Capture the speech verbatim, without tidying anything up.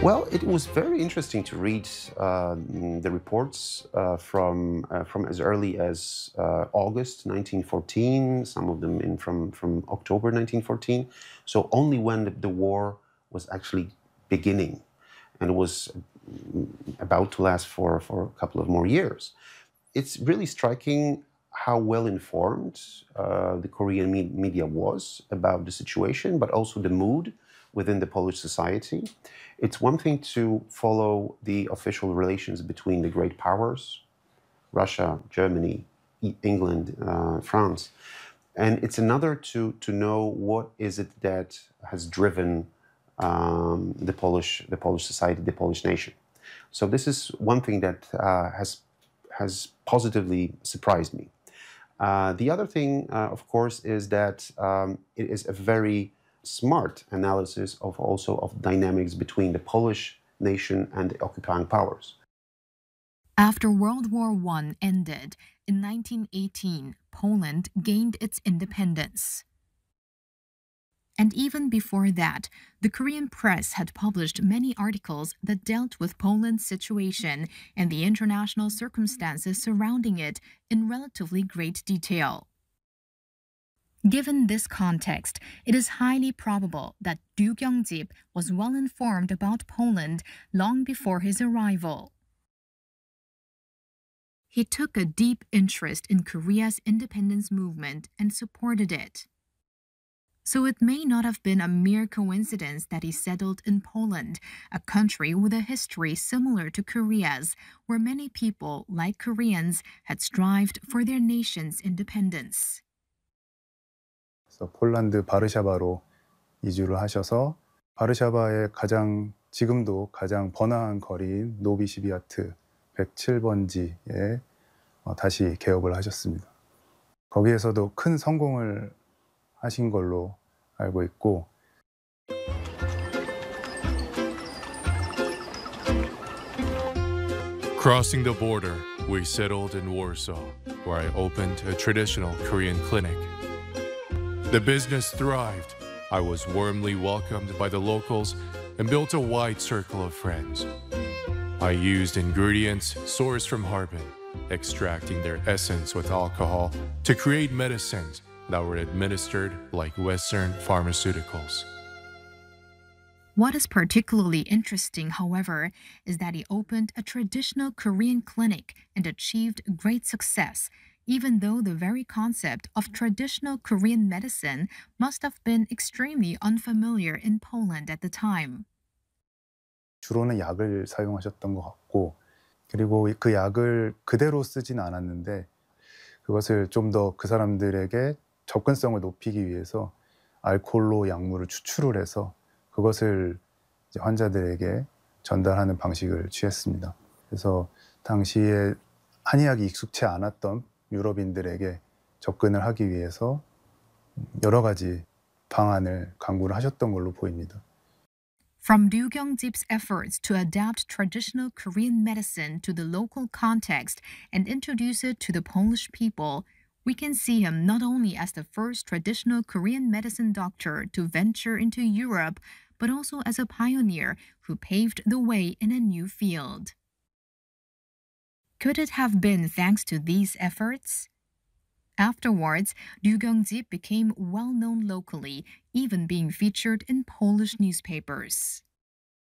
Well, it was very interesting to read uh, the reports uh, from uh, from as early as uh, August nineteen fourteen. Some of them in from from October nineteen fourteen. So only when the, the war was actually beginning, and it was mm, about to last for for a couple of more years. It's really striking how well informed uh, the Korean me- media was about the situation, but also the mood within the Polish society. It's one thing to follow the official relations between the great powers, Russia, Germany, E- England, uh, France, and it's another to to know what is it that has driven um, the Polish the Polish society, the Polish nation. So this is one thing that uh, has has positively surprised me. Uh, the other thing, uh, of course, is that um, it is a very smart analysis of also of dynamics between the Polish nation and the occupying powers. After World War One ended in nineteen eighteen, Poland gained its independence. And even before that, the Korean press had published many articles that dealt with Poland's situation and the international circumstances surrounding it in relatively great detail. Given this context, it is highly probable that Ryu Gyeong-jip was well informed about Poland long before his arrival. He took a deep interest in Korea's independence movement and supported it. So it may not have been a mere coincidence that he settled in Poland, a country with a history similar to Korea's, where many people, like Koreans, had strived for their nation's independence. 그래서 폴란드 바르샤바로 이주를 하셔서 바르샤바의 가장 지금도 가장 번화한 거리인 노비시비아트 백칠 번지에 다시 개업을 하셨습니다. 거기에서도 큰 성공을 하신 걸로 알고 있고 Crossing the border, we settled in Warsaw, where I opened a traditional Korean clinic. The business thrived. I was warmly welcomed by the locals and built a wide circle of friends. I used ingredients sourced from Harbin, extracting their essence with alcohol to create medicines that were administered like Western pharmaceuticals. What is particularly interesting, however, is that he opened a traditional Korean clinic and achieved great success, even though the very concept of traditional Korean medicine must have been extremely unfamiliar in Poland at the time. 주로는 약을 사용하셨던 것 같고 그리고 그 약을 그대로 쓰진 않았는데 그것을 좀 더 그 사람들에게 접근성을 높이기 위해서 알코올로 약물을 추출을 해서 그것을 이제 환자들에게 전달하는 방식을 취했습니다. 그래서 당시에 한의학이 익숙치 않았던 유럽인들에게 접근을 하기 위해서 여러 가지 방안을 강구를 하셨던 걸로 보입니다. From Ryu Gyeong-jip's efforts to adapt traditional Korean medicine to the local context and introduce it to the Polish people, we can see him not only as the first traditional Korean medicine doctor to venture into Europe, but also as a pioneer who paved the way in a new field. Could it have been thanks to these efforts? Afterwards, Ryu Gyeong-jip became well known locally, even being featured in Polish newspapers.